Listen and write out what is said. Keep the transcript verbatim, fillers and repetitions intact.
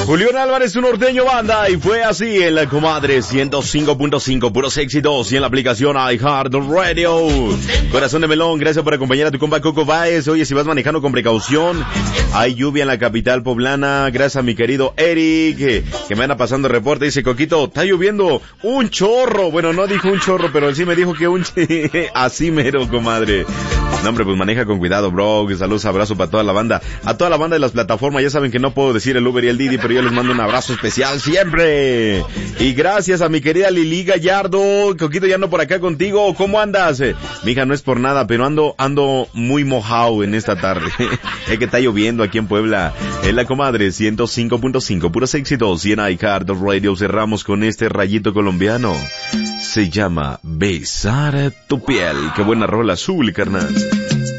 Julián Álvarez, un norteño banda, y fue así en la comadre ciento cinco punto cinco, puros éxitos, y en la aplicación iHeartRadio. Corazón de melón, gracias por acompañar a tu compa Coco Baez. Oye, si vas manejando con precaución, hay lluvia en la capital poblana, gracias a mi querido Eric, que, que me anda pasando el reporte. Dice, Coquito, está lloviendo un chorro. Bueno, no dijo un chorro, pero él sí me dijo que un así mero, comadre. No, hombre, pues maneja con cuidado, bro. Saludos, abrazo para toda la banda. A toda la banda de las plataformas, ya saben que no puedo decir el Uber y el Didi, pero yo les mando un abrazo especial siempre. Y gracias a mi querida Lili Gallardo. Coquito, ya ando por acá contigo. ¿Cómo andas? Eh, mija, no es por nada, pero ando ando muy mojado en esta tarde. Es que está lloviendo aquí en Puebla. En la comadre ciento cinco punto cinco, puros éxitos. Y en iHeartRadio cerramos con este rayito colombiano. Se llama Besar tu piel. Qué buena rola azul, carnal.